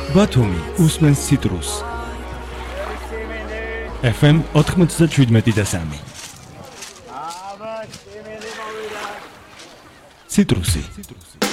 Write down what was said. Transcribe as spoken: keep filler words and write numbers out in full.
ბათუმი უსმენს ციტრუს ეფ ემ ოთხმოცდაშვიდმეტი და სამი ციტრუსი